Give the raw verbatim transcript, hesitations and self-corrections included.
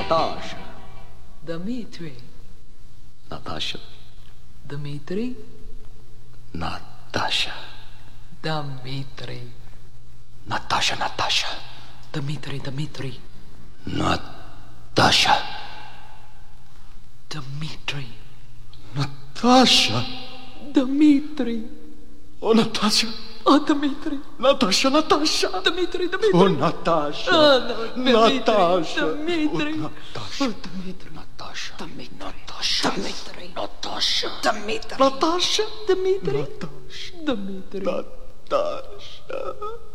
Natasha. Dmitri. Natasha. Dmitri. Natasha. Dmitri. Natasha, Natasha. Dmitri, Dmitri. Natasha. Dmitri. Natasha. Dmitri. Oh, Natasha. Oh, Dmitri. Natasha, Natasha. Dmitri, Dmitri. Oh, Natasha. Oh, no, Dmitri. Natasha. Dmitri. Oh, Natasha. Oh, Dmitri. Natasha. Dmitri. Natasha. Dmitri. Natasha. Dmitri. Natasha. Dmitri. Natasha. Dmitri. Natasha.